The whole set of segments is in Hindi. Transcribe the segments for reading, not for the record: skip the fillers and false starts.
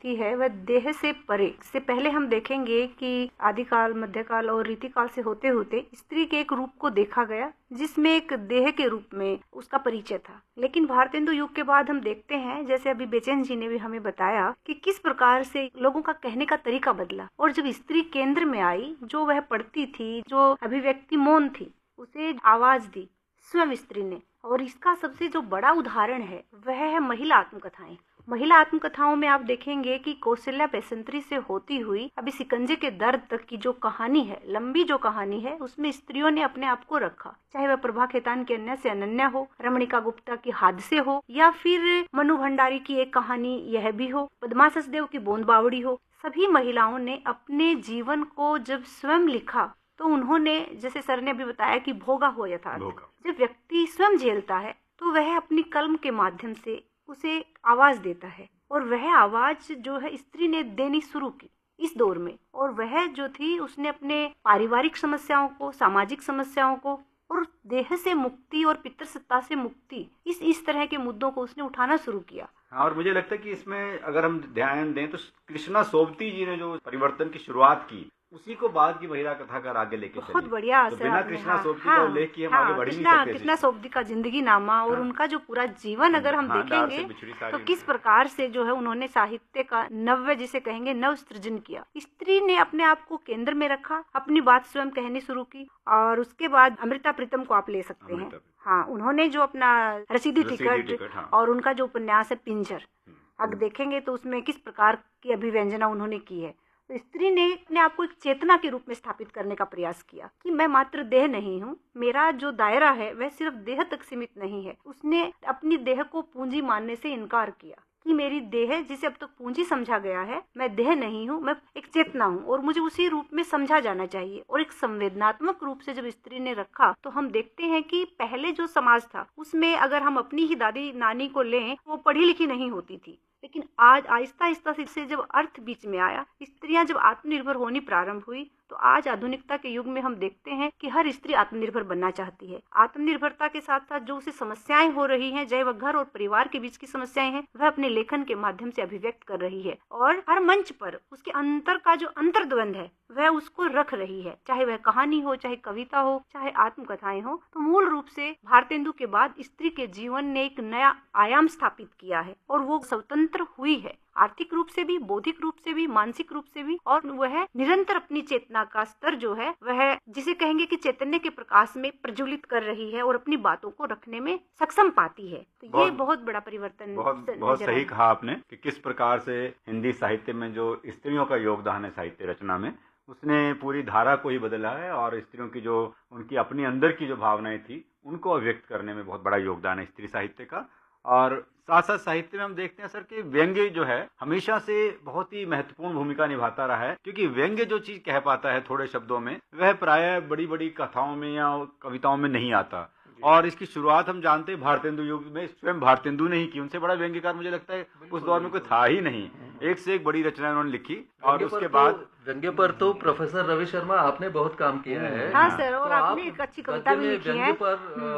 मुक्ति है वह देह से परे। इससे पहले हम देखेंगे कि आदिकाल, मध्यकाल और रीतिकाल से होते होते स्त्री के एक रूप को देखा गया जिसमें एक देह के रूप में उसका परिचय था। लेकिन भारतेंदु युग के बाद हम देखते हैं, जैसे अभी बेचैन जी ने भी हमें बताया, कि किस प्रकार से लोगों का कहने का तरीका बदला और जब स्त्री केंद्र में आई, जो वह पढ़ती थी, जो अभिव्यक्ति मौन थी, उसे आवाज दी स्वयं स्त्री ने। और इसका सबसे जो बड़ा उदाहरण है वह है महिला आत्मकथाएं। महिला आत्मकथाओं में आप देखेंगे कि कौशल्या पैसेंत्री से होती हुई अभी शिकंजे के दर्द तक की जो कहानी है, लंबी जो कहानी है, उसमें स्त्रियों ने अपने आप को रखा। चाहे वह प्रभा खेतान की अन्य से अनन्या हो, रमणिका गुप्ता की हादसे हो, या फिर मनु भंडारी की एक कहानी यह भी हो, पद्मा सचदेव की बूंद बावड़ी हो। सभी महिलाओं ने अपने जीवन को जब स्वयं लिखा तो उन्होंने, जैसे सर ने अभी बताया कि भोगा हो यथार्थ, जब व्यक्ति स्वयं झेलता है तो वह अपनी कलम के माध्यम से उसे आवाज देता है। और वह आवाज जो है स्त्री ने देनी शुरू की इस दौर में, और वह जो थी उसने अपने पारिवारिक समस्याओं को, सामाजिक समस्याओं को और देह से मुक्ति और पितृसत्ता से मुक्ति, इस तरह के मुद्दों को उसने उठाना शुरू किया। और मुझे लगता है कि इसमें अगर हम ध्यान दें तो कृष्णा सोबती जी ने जो परिवर्तन की शुरुआत की, उसी को बाद की महिला कथाकार आगे लेके चली। बहुत बढ़िया। तो बिना कृष्णा सोबती का उल्लेख किए हम आगे बढ़ ही नहीं सकते। कृष्णा सोबती का जिंदगी नामा और उनका जो पूरा जीवन अगर हम देखेंगे तो किस प्रकार से जो है उन्होंने साहित्य का नव्य, जिसे कहेंगे, नव सृजन किया। स्त्री ने अपने आप को केंद्र में रखा, अपनी बात स्वयं कहनी शुरू की। और उसके बाद अमृता प्रीतम को आप ले सकते हैं। हाँ, उन्होंने जो अपना रसीदी टिकट और उनका जो उपन्यास है पिंजर, अगर देखेंगे तो उसमें किस प्रकार की अभिव्यंजना उन्होंने की है। तो स्त्री ने अपने आप को एक चेतना के रूप में स्थापित करने का प्रयास किया कि मैं मात्र देह नहीं हूँ, मेरा जो दायरा है वह सिर्फ देह तक सीमित नहीं है। उसने अपनी देह को पूंजी मानने से इनकार किया कि मेरी देह, जिसे अब तक पूंजी समझा गया है, मैं देह नहीं हूँ, मैं एक चेतना हूँ और मुझे उसी रूप में समझा जाना चाहिए। और एक संवेदनात्मक रूप से जब स्त्री ने रखा तो हम देखते हैं कि पहले जो समाज था उसमें अगर हम अपनी ही दादी नानी को लें, वो पढ़ी लिखी नहीं होती थी। लेकिन आज आहिस्ता आहिस्ता से जब अर्थ बीच में आया, स्त्रियां जब आत्मनिर्भर होनी प्रारंभ हुई, तो आज आधुनिकता के युग में हम देखते हैं कि हर स्त्री आत्मनिर्भर बनना चाहती है। आत्मनिर्भरता के साथ साथ जो उसे समस्याएं हो रही हैं, चाहे वह घर और परिवार के बीच की समस्याएं हैं, वह अपने लेखन के माध्यम से अभिव्यक्त कर रही है। और हर मंच पर उसके अंतर का जो अंतर्द्वंद है वह उसको रख रही है, चाहे वह कहानी हो, चाहे कविता हो, चाहे आत्मकथाएं हो। तो मूल रूप से भारतेंदु के बाद स्त्री के जीवन ने एक नया आयाम स्थापित किया है और वो स्वतंत्र हुई है, आर्थिक रूप से भी, बौद्धिक रूप से भी, मानसिक रूप से भी। और वह निरंतर अपनी चेतना का स्तर जो है वह, जिसे कहेंगे कि चैतन्य के प्रकाश में प्रज्वलित कर रही है और अपनी बातों को रखने में सक्षम पाती है। तो ये बहुत बड़ा परिवर्तन, बहुत सही कहा आपने कि किस प्रकार से हिंदी साहित्य में जो स्त्रियों का योगदान है साहित्य रचना में, उसने पूरी धारा को ही बदला है और स्त्रियों की जो उनकी अपनी अंदर की जो भावनाएं थी उनको अभिव्यक्त करने में बहुत बड़ा योगदान है स्त्री साहित्य का। और साथ साथ साहित्य में हम देखते हैं सर कि व्यंग्य जो है हमेशा से बहुत ही महत्वपूर्ण भूमिका निभाता रहा है, क्योंकि व्यंग्य जो चीज कह पाता है थोड़े शब्दों में, वह प्रायः बड़ी बड़ी कथाओं में या कविताओं में नहीं आता। और इसकी शुरुआत हम जानते हैं भारतेंदु युग में स्वयं भारतेंदु ने ही की। उनसे बड़ा व्यंग्यकार मुझे लगता है उस दौर में कोई था ही नहीं। एक से एक बड़ी रचना उन्होंने लिखी। और उसके बाद व्यंग्य पर तो प्रोफेसर रवि शर्मा आपने बहुत काम किया है। हाँ सर, और आपने एक अच्छी कविता भी लिखी है। पर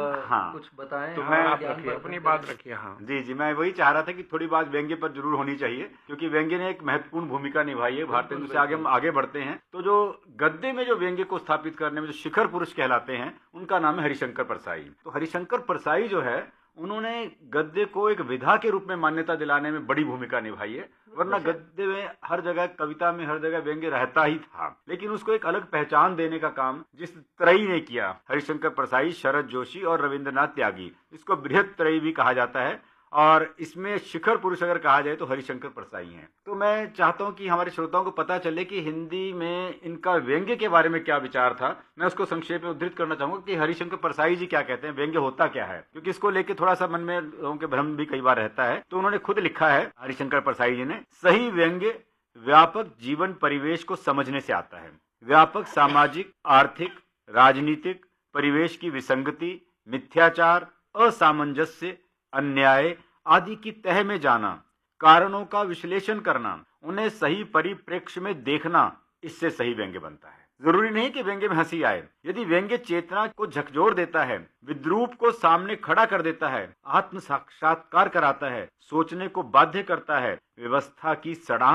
कुछ बताएं तो मैं अपनी बात रखिए। हाँ जी, मैं वही चाह रहा था कि थोड़ी बात व्यंग्य पर जरूर होनी चाहिए, क्योंकि व्यंग्य ने एक महत्वपूर्ण भूमिका निभाई है। भारतेंदु से हम आगे बढ़ते हैं तो जो गद्य में जो व्यंग्य को स्थापित करने में जो शिखर पुरुष कहलाते हैं उनका नाम है हरिशंकर परसाई। तो हरिशंकर परसाई जो है उन्होंने गद्य को एक विधा के रूप में मान्यता दिलाने में बड़ी भूमिका निभाई है। वरना गद्य में हर जगह, कविता में हर जगह व्यंग्य रहता ही था, लेकिन उसको एक अलग पहचान देने का काम जिस त्रयी ने किया, हरिशंकर परसाई, शरद जोशी और रविंद्रनाथ त्यागी, इसको बृहत त्रयी भी कहा जाता है। और इसमें शिखर पुरुष अगर कहा जाए तो हरिशंकर परसाई हैं। तो मैं चाहता हूं कि हमारे श्रोताओं को पता चले कि हिंदी में इनका व्यंग्य के बारे में क्या विचार था। मैं उसको संक्षेप में उद्धृत करना चाहूंगा कि हरिशंकर परसाई जी क्या कहते हैं, व्यंग्य होता क्या है, क्योंकि इसको लेके थोड़ा सा मन में लोगों के भ्रम भी कई बार रहता है। तो उन्होंने खुद लिखा है, हरिशंकर परसाई जी ने, सही व्यंग्य व्यापक जीवन परिवेश को समझने से आता है। व्यापक सामाजिक, आर्थिक, राजनीतिक परिवेश की विसंगति, मिथ्याचार, असामंजस्य, अन्याय आदि की तह में जाना, कारणों का विश्लेषण करना, उन्हें सही परिप्रेक्ष्य में देखना, इससे सही व्यंग्य बनता है। जरूरी नहीं कि व्यंग्य में हंसी आए। यदि व्यंग्य चेतना को झकझोर देता है, विद्रूप को सामने खड़ा कर देता है, आत्म साक्षात्कार कराता है, सोचने को बाध्य करता है, व्यवस्था की सड़ांध